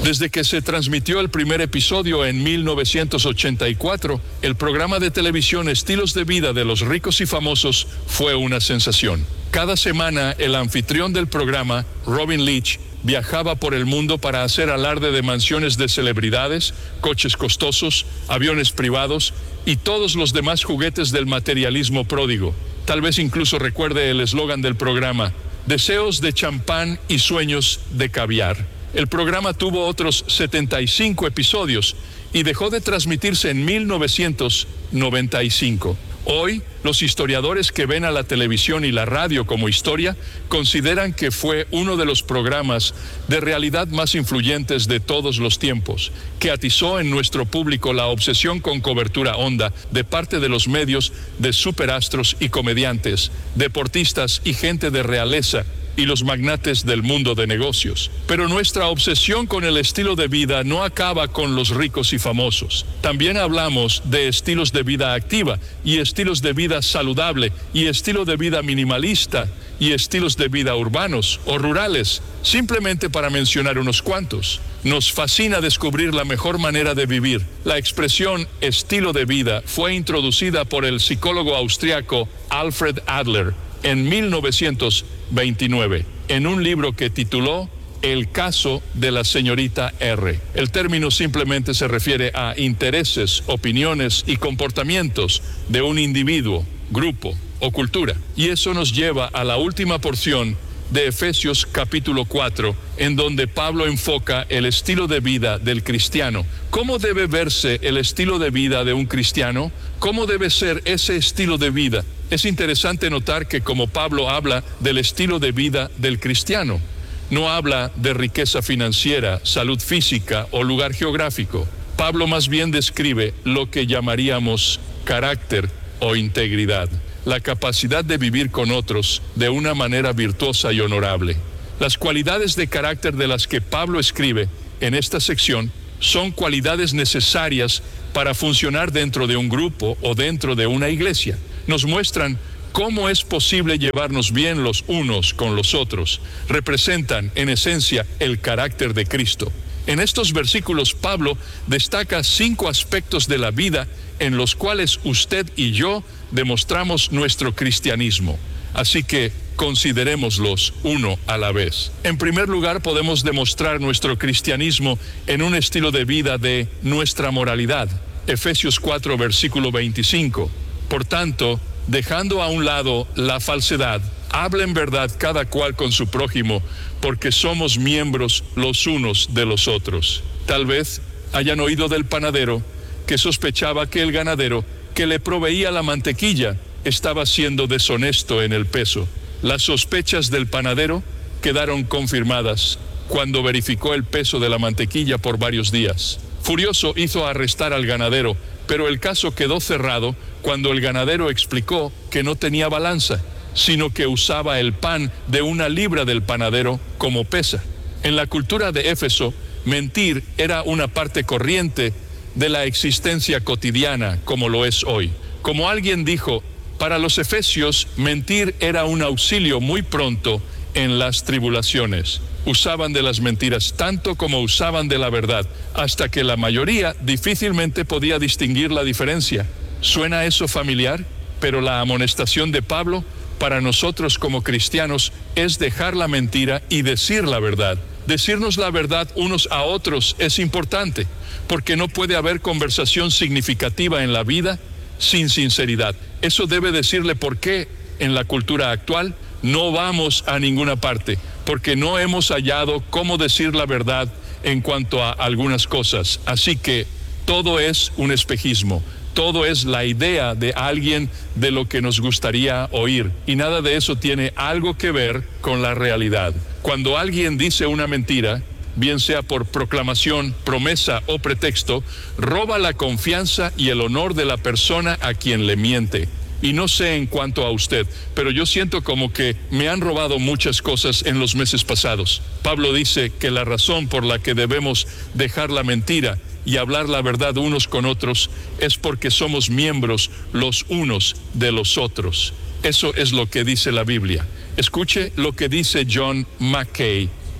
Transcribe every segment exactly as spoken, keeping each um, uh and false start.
Desde que se transmitió el primer episodio en mil novecientos ochenta y cuatro, el programa de televisión Estilos de Vida de los Ricos y Famosos fue una sensación. Cada semana, el anfitrión del programa, Robin Leach, viajaba por el mundo para hacer alarde de mansiones de celebridades, coches costosos, aviones privados y todos los demás juguetes del materialismo pródigo. Tal vez incluso recuerde el eslogan del programa: deseos de champán y sueños de caviar. El programa tuvo otros setenta y cinco episodios y dejó de transmitirse en mil novecientos noventa y cinco. Hoy, los historiadores que ven a la televisión y la radio como historia consideran que fue uno de los programas de realidad más influyentes de todos los tiempos, que atizó en nuestro público la obsesión con cobertura honda de parte de los medios de superastros y comediantes, deportistas y gente de realeza y los magnates del mundo de negocios. Pero nuestra obsesión con el estilo de vida no acaba con los ricos y famosos. También hablamos de estilos de vida activa y estilos de vida saludable y estilo de vida minimalista y estilos de vida urbanos o rurales, simplemente para mencionar unos cuantos. Nos fascina descubrir la mejor manera de vivir. La expresión estilo de vida fue introducida por el psicólogo austriaco Alfred Adler en mil novecientos veintinueve, en un libro que tituló El caso de la señorita R. El término simplemente se refiere a intereses, opiniones y comportamientos de un individuo, grupo o cultura. Y eso nos lleva a la última porción de Efesios capítulo cuatro, en donde Pablo enfoca el estilo de vida del cristiano. ¿Cómo debe verse el estilo de vida de un cristiano? ¿Cómo debe ser ese estilo de vida? Es interesante notar que como Pablo habla del estilo de vida del cristiano, no habla de riqueza financiera, salud física o lugar geográfico. Pablo más bien describe lo que llamaríamos carácter o integridad, la capacidad de vivir con otros de una manera virtuosa y honorable. Las cualidades de carácter de las que Pablo escribe en esta sección son cualidades necesarias para funcionar dentro de un grupo o dentro de una iglesia. Nos muestran cómo es posible llevarnos bien los unos con los otros. Representan, en esencia, el carácter de Cristo. En estos versículos, Pablo destaca cinco aspectos de la vida en los cuales usted y yo demostramos nuestro cristianismo. Así que considerémoslos uno a la vez. En primer lugar, podemos demostrar nuestro cristianismo en un estilo de vida de nuestra moralidad. Efesios cuatro, versículo veinticinco. Por tanto, dejando a un lado la falsedad, hablen verdad cada cual con su prójimo, porque somos miembros los unos de los otros. Tal vez hayan oído del panadero que sospechaba que el ganadero que le proveía la mantequilla estaba siendo deshonesto en el peso. Las sospechas del panadero quedaron confirmadas cuando verificó el peso de la mantequilla por varios días. Furioso, hizo arrestar al ganadero, pero el caso quedó cerrado cuando el ganadero explicó que no tenía balanza, sino que usaba el pan de una libra del panadero como pesa. En la cultura de Éfeso, mentir era una parte corriente de la existencia cotidiana, como lo es hoy. Como alguien dijo, para los efesios, mentir era un auxilio muy pronto en las tribulaciones. Usaban de las mentiras tanto como usaban de la verdad, hasta que la mayoría difícilmente podía distinguir la diferencia. ¿Suena eso familiar? Pero la amonestación de Pablo para nosotros como cristianos es dejar la mentira y decir la verdad. Decirnos la verdad unos a otros es importante, porque no puede haber conversación significativa en la vida sin sinceridad. Eso debe decirle por qué en la cultura actual no vamos a ninguna parte, porque no hemos hallado cómo decir la verdad en cuanto a algunas cosas. Así que todo es un espejismo, todo es la idea de alguien de lo que nos gustaría oír, y nada de eso tiene algo que ver con la realidad. Cuando alguien dice una mentira, bien sea por proclamación, promesa o pretexto, roba la confianza y el honor de la persona a quien le miente. Y no sé en cuanto a usted, pero yo siento como que me han robado muchas cosas en los meses pasados. Pablo dice que la razón por la que debemos dejar la mentira y hablar la verdad unos con otros es porque somos miembros los unos de los otros. Eso es lo que dice la Biblia. Escuche lo que dice John Mackay.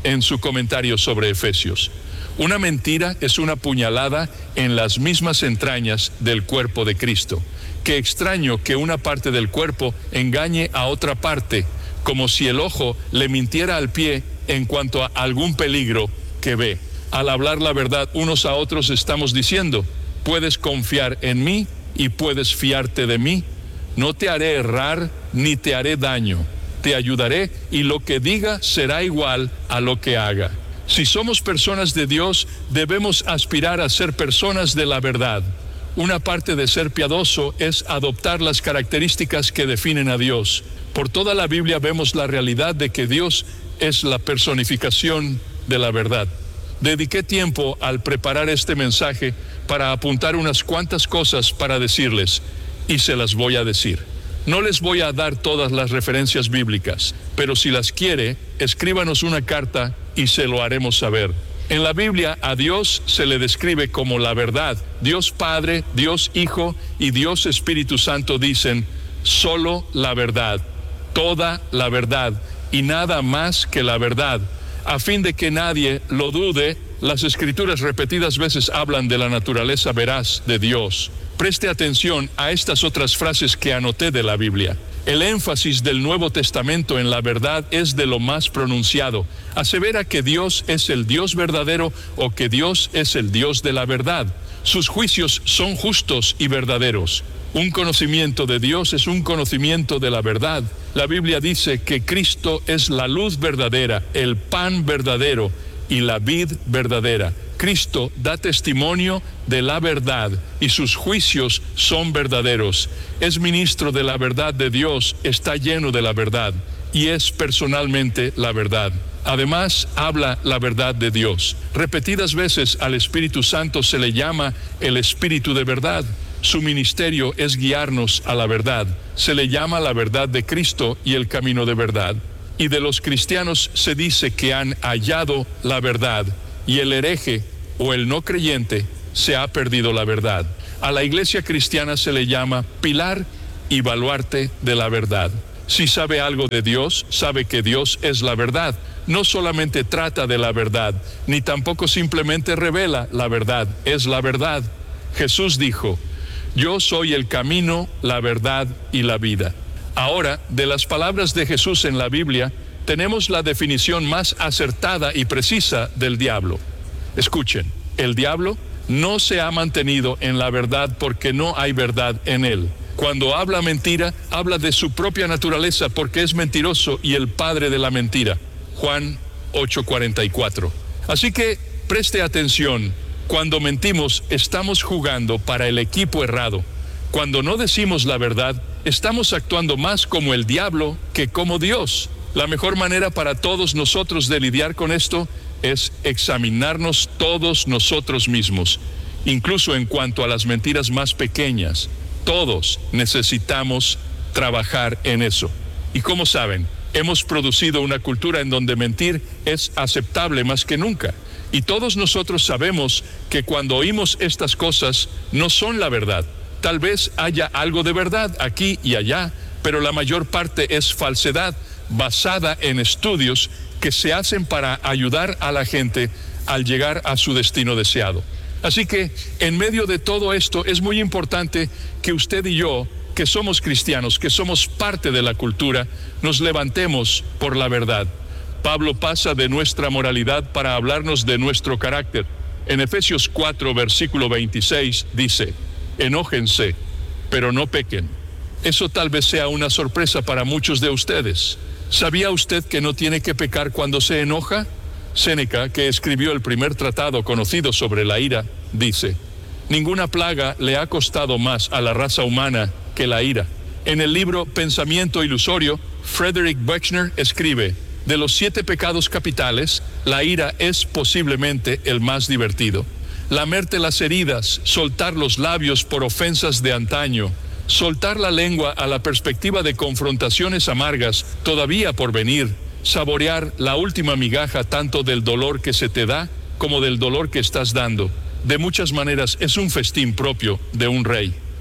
en su comentario sobre Efesios. Una mentira es una puñalada en las mismas entrañas del cuerpo de Cristo. Qué extraño que una parte del cuerpo engañe a otra parte, como si el ojo le mintiera al pie en cuanto a algún peligro que ve. Al hablar la verdad unos a otros estamos diciendo: puedes confiar en mí y puedes fiarte de mí. No te haré errar ni te haré daño. Te ayudaré y lo que diga será igual a lo que haga. Si somos personas de Dios, debemos aspirar a ser personas de la verdad. Una parte de ser piadoso es adoptar las características que definen a Dios. Por toda la Biblia vemos la realidad de que Dios es la personificación de la verdad. Dediqué tiempo al preparar este mensaje para apuntar unas cuantas cosas para decirles, y se las voy a decir. No les voy a dar todas las referencias bíblicas, pero si las quiere, escríbanos una carta y se lo haremos saber. En la Biblia a Dios se le describe como la verdad. Dios Padre, Dios Hijo y Dios Espíritu Santo dicen solo la verdad, toda la verdad y nada más que la verdad. A fin de que nadie lo dude, las Escrituras repetidas veces hablan de la naturaleza veraz de Dios. Preste atención a estas otras frases que anoté de la Biblia. El énfasis del Nuevo Testamento en la verdad es de lo más pronunciado. Asevera que Dios es el Dios verdadero o que Dios es el Dios de la verdad. Sus juicios son justos y verdaderos. Un conocimiento de Dios es un conocimiento de la verdad. La Biblia dice que Cristo es la luz verdadera, el pan verdadero y la vid verdadera. Cristo da testimonio de la verdad y sus juicios son verdaderos. Es ministro de la verdad de Dios, está lleno de la verdad y es personalmente la verdad. Además, habla la verdad de Dios. Repetidas veces al Espíritu Santo se le llama el Espíritu de verdad. Su ministerio es guiarnos a la verdad. Se le llama la verdad de Cristo y el camino de verdad. Y de los cristianos se dice que han hallado la verdad, y el hereje o el no creyente se ha perdido la verdad. A la iglesia cristiana se le llama pilar y baluarte de la verdad. Si sabe algo de Dios, sabe que Dios es la verdad. No solamente trata de la verdad, ni tampoco simplemente revela la verdad, es la verdad. Jesús dijo: yo soy el camino, la verdad y la vida. Ahora, de las palabras de Jesús en la Biblia, tenemos la definición más acertada y precisa del diablo. Escuchen, el diablo no se ha mantenido en la verdad porque no hay verdad en él. Cuando habla mentira, habla de su propia naturaleza porque es mentiroso y el padre de la mentira. Juan ocho cuarenta y cuatro. Así que preste atención. Cuando mentimos, estamos jugando para el equipo errado. Cuando no decimos la verdad, estamos actuando más como el diablo que como Dios. La mejor manera para todos nosotros de lidiar con esto es examinarnos todos nosotros mismos, incluso en cuanto a las mentiras más pequeñas. Todos necesitamos trabajar en eso. Y como saben, hemos producido una cultura en donde mentir es aceptable más que nunca. Y todos nosotros sabemos que cuando oímos estas cosas no son la verdad. Tal vez haya algo de verdad aquí y allá, pero la mayor parte es falsedad basada en estudios que se hacen para ayudar a la gente al llegar a su destino deseado. Así que en medio de todo esto es muy importante que usted y yo, que somos cristianos, que somos parte de la cultura, nos levantemos por la verdad. Pablo pasa de nuestra moralidad para hablarnos de nuestro carácter. En Efesios cuatro, versículo veintiséis, dice: enójense, pero no pequen. Eso tal vez sea una sorpresa para muchos de ustedes. ¿Sabía usted que no tiene que pecar cuando se enoja? Séneca, que escribió el primer tratado conocido sobre la ira, dice: ninguna plaga le ha costado más a la raza humana que la ira. En el libro Pensamiento Ilusorio, Frederick Buechner escribe: de los siete pecados capitales, la ira es posiblemente el más divertido. Lamerte las heridas, soltar los labios por ofensas de antaño, soltar la lengua a la perspectiva de confrontaciones amargas todavía por venir, saborear la última migaja tanto del dolor que se te da como del dolor que estás dando. De muchas maneras es un festín propio de un rey.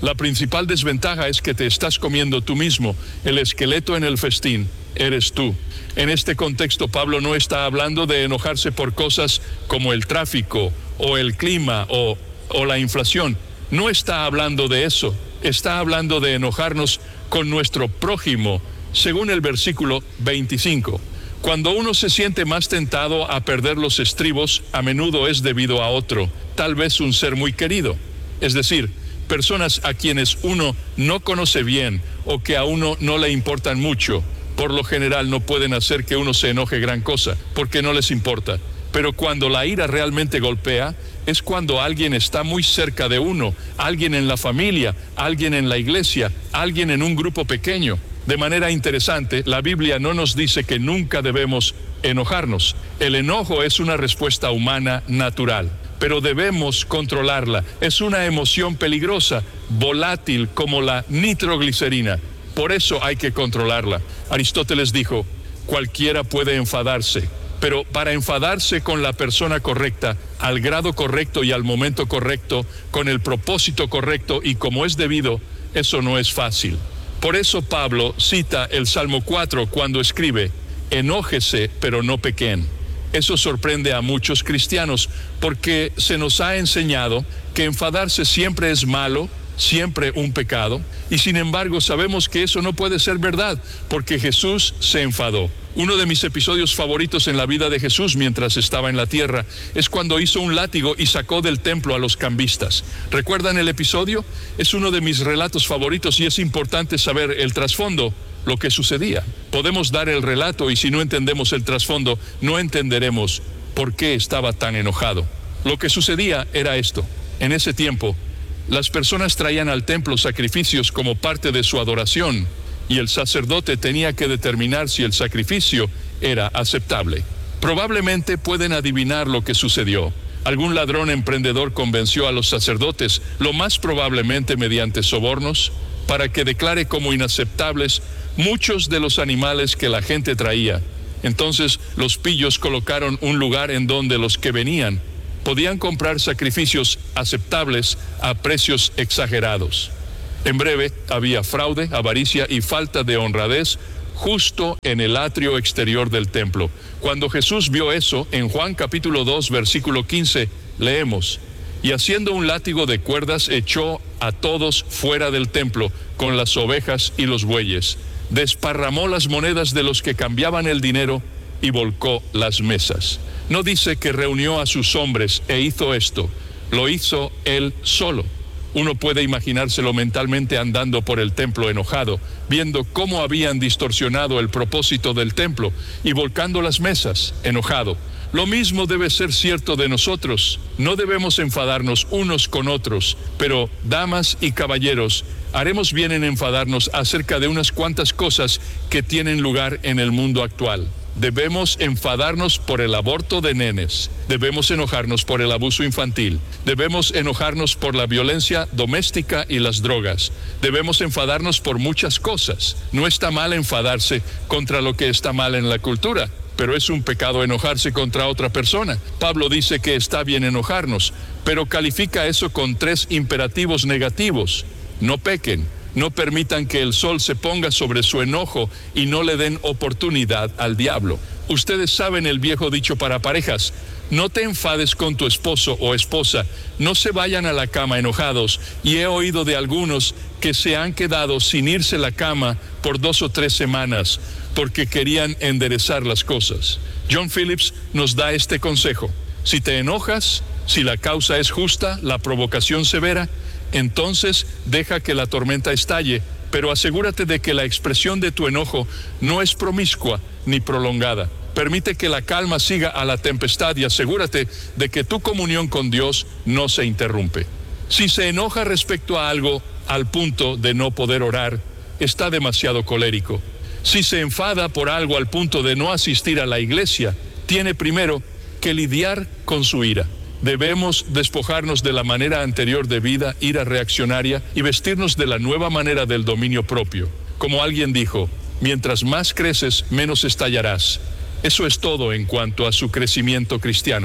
La principal desventaja es que te estás comiendo tú mismo. El esqueleto en el festín eres tú. En este contexto, Pablo no está hablando de enojarse por cosas como el tráfico o el clima o, o la inflación. No está hablando de eso. Está hablando de enojarnos con nuestro prójimo, según el versículo veinticinco. Cuando uno se siente más tentado a perder los estribos, a menudo es debido a otro, tal vez un ser muy querido. Es decir, personas a quienes uno no conoce bien o que a uno no le importan mucho. Por lo general no pueden hacer que uno se enoje gran cosa, porque no les importa. Pero cuando la ira realmente golpea, es cuando alguien está muy cerca de uno, alguien en la familia, alguien en la iglesia, alguien en un grupo pequeño. De manera interesante, la Biblia no nos dice que nunca debemos enojarnos. El enojo es una respuesta humana natural, pero debemos controlarla. Es una emoción peligrosa, volátil como la nitroglicerina. Por eso hay que controlarla. Aristóteles dijo, cualquiera puede enfadarse, pero para enfadarse con la persona correcta, al grado correcto y al momento correcto, con el propósito correcto y como es debido, eso no es fácil. Por eso Pablo cita el Salmo cuatro cuando escribe, enójese, pero no pequen. Eso sorprende a muchos cristianos porque se nos ha enseñado que enfadarse siempre es malo, siempre un pecado, y sin embargo sabemos que eso no puede ser verdad, porque Jesús se enfadó. Uno de mis episodios favoritos en la vida de Jesús mientras estaba en la tierra es cuando hizo un látigo y sacó del templo a los cambistas. ¿Recuerdan el episodio? Es uno de mis relatos favoritos y es importante saber el trasfondo, lo que sucedía. Podemos dar el relato y si no entendemos el trasfondo, no entenderemos por qué estaba tan enojado. Lo que sucedía era esto. En ese tiempo, las personas traían al templo sacrificios como parte de su adoración y el sacerdote tenía que determinar si el sacrificio era aceptable. Probablemente pueden adivinar lo que sucedió. Algún ladrón emprendedor convenció a los sacerdotes, lo más probablemente mediante sobornos, para que declare como inaceptables muchos de los animales que la gente traía. Entonces los pillos colocaron un lugar en donde los que venían podían comprar sacrificios aceptables a precios exagerados. En breve, había fraude, avaricia y falta de honradez justo en el atrio exterior del templo. Cuando Jesús vio eso, en Juan capítulo dos, versículo quince, leemos, y haciendo un látigo de cuerdas, echó a todos fuera del templo, con las ovejas y los bueyes. Desparramó las monedas de los que cambiaban el dinero y volcó las mesas. No dice que reunió a sus hombres e hizo esto, lo hizo él solo. Uno puede imaginárselo mentalmente andando por el templo enojado, viendo cómo habían distorsionado el propósito del templo y volcando las mesas, enojado. Lo mismo debe ser cierto de nosotros. No debemos enfadarnos unos con otros, pero, damas y caballeros, haremos bien en enfadarnos acerca de unas cuantas cosas que tienen lugar en el mundo actual. Debemos enfadarnos por el aborto de nenes, debemos enojarnos por el abuso infantil, debemos enojarnos por la violencia doméstica y las drogas, debemos enfadarnos por muchas cosas. No está mal enfadarse contra lo que está mal en la cultura, pero es un pecado enojarse contra otra persona. Pablo dice que está bien enojarnos, pero califica eso con tres imperativos negativos. No pequen. No permitan que el sol se ponga sobre su enojo y no le den oportunidad al diablo. Ustedes saben el viejo dicho para parejas, no te enfades con tu esposo o esposa, no se vayan a la cama enojados, y he oído de algunos que se han quedado sin irse a la cama por dos o tres semanas porque querían enderezar las cosas. John Phillips nos da este consejo: si te enojas, si la causa es justa, la provocación severa, entonces deja que la tormenta estalle, pero asegúrate de que la expresión de tu enojo no es promiscua ni prolongada. Permite que la calma siga a la tempestad y asegúrate de que tu comunión con Dios no se interrumpe. Si se enoja respecto a algo al punto de no poder orar, está demasiado colérico. Si se enfada por algo al punto de no asistir a la iglesia, tiene primero que lidiar con su ira. Debemos despojarnos de la manera anterior de vida, ira reaccionaria, y vestirnos de la nueva manera del dominio propio. Como alguien dijo, mientras más creces, menos estallarás. Eso es todo en cuanto a su crecimiento cristiano.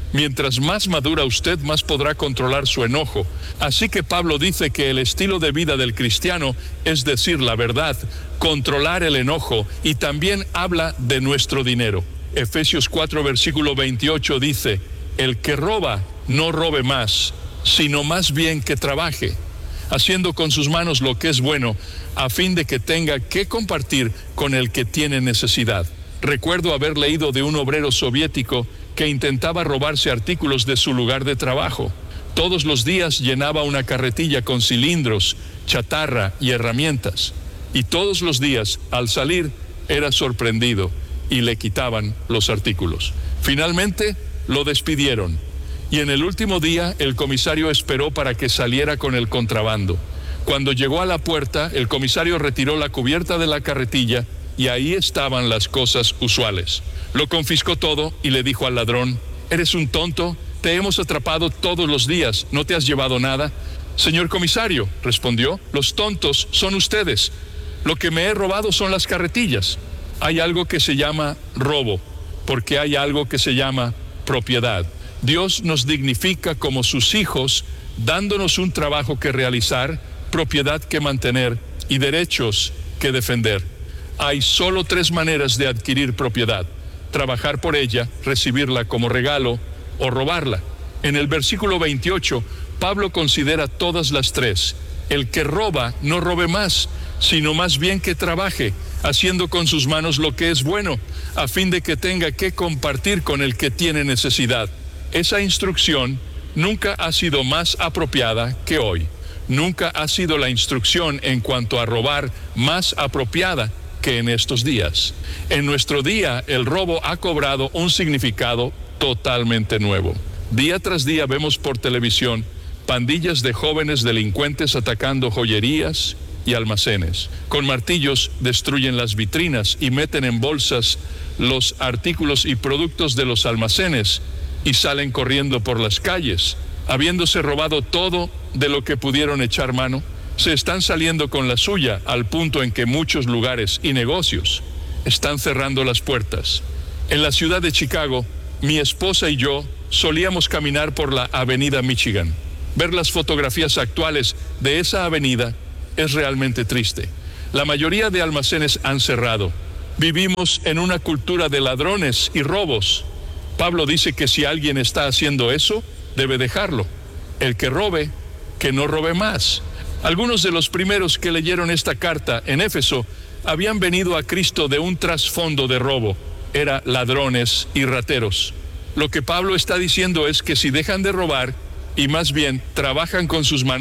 Mientras más madura usted, más podrá controlar su enojo. Así que Pablo dice que el estilo de vida del cristiano es decir la verdad, controlar el enojo, y también habla de nuestro dinero. Efesios cuatro, versículo veintiocho dice: el que roba, no robe más, sino más bien que trabaje, haciendo con sus manos lo que es bueno, a fin de que tenga que compartir con el que tiene necesidad. Recuerdo haber leído de un obrero soviético que intentaba robarse artículos de su lugar de trabajo. Todos los días llenaba una carretilla con cilindros, chatarra y herramientas. Y todos los días, al salir, era sorprendido y le quitaban los artículos. Finalmente, lo despidieron. Y en el último día, el comisario esperó para que saliera con el contrabando. Cuando llegó a la puerta, el comisario retiró la cubierta de la carretilla y ahí estaban las cosas usuales. Lo confiscó todo y le dijo al ladrón: «¿Eres un tonto? Te hemos atrapado todos los días, ¿no te has llevado nada?» «Señor comisario», respondió, «los tontos son ustedes. Lo que me he robado son las carretillas». Hay algo que se llama robo, porque hay algo que se llama propiedad. Dios nos dignifica como sus hijos, dándonos un trabajo que realizar, propiedad que mantener y derechos que defender. Hay solo tres maneras de adquirir propiedad: trabajar por ella, recibirla como regalo o robarla. En el versículo veintiocho, Pablo considera todas las tres. El que roba, no robe más, sino más bien que trabaje, haciendo con sus manos lo que es bueno, a fin de que tenga que compartir con el que tiene necesidad. Esa instrucción nunca ha sido más apropiada que hoy. Nunca ha sido la instrucción en cuanto a robar más apropiada que en estos días. En nuestro día, el robo ha cobrado un significado totalmente nuevo. Día tras día vemos por televisión pandillas de jóvenes delincuentes atacando joyerías y almacenes. Con martillos destruyen las vitrinas y meten en bolsas los artículos y productos de los almacenes y salen corriendo por las calles. Habiéndose robado todo de lo que pudieron echar mano, se están saliendo con la suya, al punto en que muchos lugares y negocios están cerrando las puertas. En la ciudad de Chicago, mi esposa y yo solíamos caminar por la avenida Michigan. Ver las fotografías actuales de esa avenida es realmente triste. La mayoría de almacenes han cerrado. Vivimos en una cultura de ladrones y robos. Pablo dice que si alguien está haciendo eso, debe dejarlo. El que robe, que no robe más. Algunos de los primeros que leyeron esta carta en Éfeso habían venido a Cristo de un trasfondo de robo. Eran ladrones y rateros. Lo que Pablo está diciendo es que si dejan de robar y más bien trabajan con sus manos,